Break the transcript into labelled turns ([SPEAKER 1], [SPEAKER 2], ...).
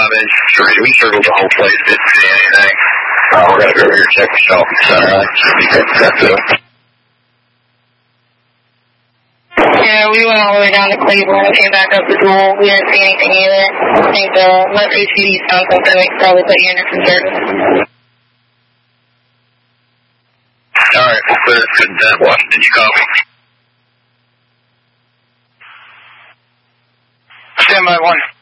[SPEAKER 1] damage. We circled the whole place, didn't see anything. We're going to go over here and check the shopping center.
[SPEAKER 2] Yeah, we went all the way down to Cleveland and came back up to Dual. We didn't see anything either. I think unless HCD found something, we could probably put you in some service.
[SPEAKER 1] Alright, we'll clear it for that one. Did you copy?
[SPEAKER 3] Stand by 1.